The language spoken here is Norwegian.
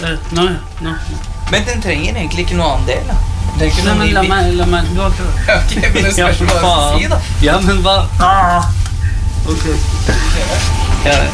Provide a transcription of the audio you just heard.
Nå. Men den trenger egentlig ikke noe annen del, da. Det er ikke Nei, noe men la meg, du har ikke... Ok, men det spørs hva jeg skal si, da. Ja, men hva? Ok. Ja,